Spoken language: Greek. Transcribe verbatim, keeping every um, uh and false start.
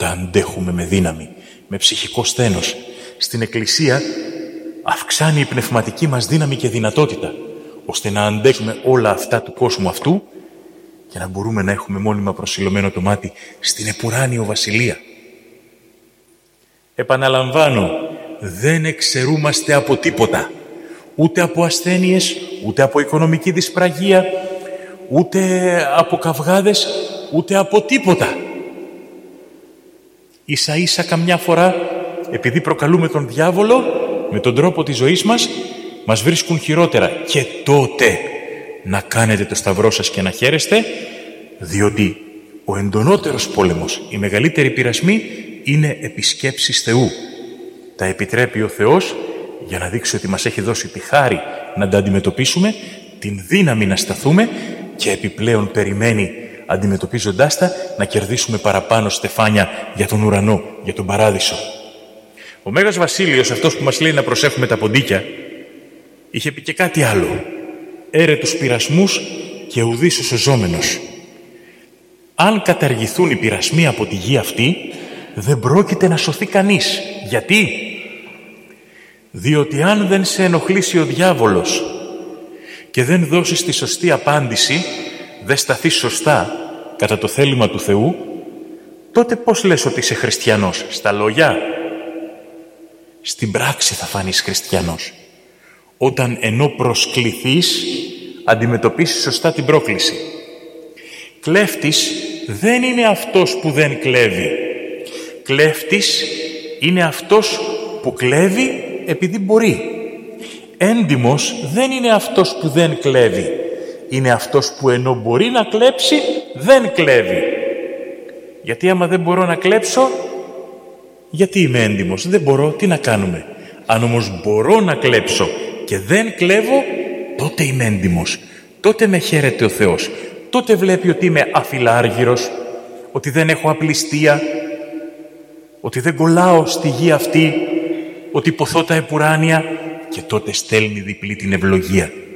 τα αντέχουμε με δύναμη, με ψυχικό σθένος. Στην Εκκλησία αυξάνει η πνευματική μας δύναμη και δυνατότητα, ώστε να αντέξουμε όλα αυτά του κόσμου αυτού και να μπορούμε να έχουμε μόνιμα προσιλωμένο το μάτι στην επουράνιο βασιλεία. Επαναλαμβάνω, δεν εξαιρούμαστε από τίποτα. Ούτε από ασθένειες, ούτε από οικονομική δυσπραγία, ούτε από καυγάδες, ούτε από τίποτα. Ίσα ίσα καμιά φορά, επειδή προκαλούμε τον διάβολο με τον τρόπο της ζωής μας, μας βρίσκουν χειρότερα. Και τότε να κάνετε το σταυρό σας και να χαίρεστε, διότι ο εντονότερος πόλεμος, η μεγαλύτερη πειρασμή, είναι επισκέψεις Θεού. Τα επιτρέπει ο Θεός για να δείξει ότι μας έχει δώσει τη χάρη να τα αντιμετωπίσουμε, την δύναμη να σταθούμε και επιπλέον περιμένει, αντιμετωπίζοντάς τα, να κερδίσουμε παραπάνω στεφάνια για τον ουρανό, για τον παράδεισο. Ο Μέγας Βασίλειος, αυτός που μας λέει να προσέχουμε τα ποντίκια, είχε πει και κάτι άλλο. Έρε τους πειρασμούς και ουδείς ο σωζόμενος. Αν καταργηθούν οι πειρασμοί από τη γη αυτή, δεν πρόκειται να σωθεί κανείς. Γιατί? Διότι αν δεν σε ενοχλήσει ο διάβολος και δεν δώσεις τη σωστή απάντηση, δεν σταθείς σωστά κατά το θέλημα του Θεού, τότε πώς λες ότι είσαι χριστιανός? Στα λόγια? Στην πράξη θα φανείς χριστιανός. Όταν ενώ προσκληθείς, αντιμετωπίσεις σωστά την πρόκληση. Κλέφτης δεν είναι αυτός που δεν κλέβει. Κλέφτης είναι αυτός που κλέβει επειδή μπορεί. Έντιμος δεν είναι αυτός που δεν κλέβει. Είναι αυτός που ενώ μπορεί να κλέψει, δεν κλέβει. Γιατί άμα δεν μπορώ να κλέψω, γιατί είμαι έντιμος? Δεν μπορώ, τι να κάνουμε? Αν όμως μπορώ να κλέψω και δεν κλέβω, τότε είμαι έντιμος. Τότε με χαίρεται ο Θεός. Τότε βλέπει ότι είμαι αφιλάργυρος, ότι δεν έχω απληστία, ότι δεν κολλάω στη γη αυτή, ότι ποθώ τα επουράνια, και τότε στέλνει διπλή την ευλογία.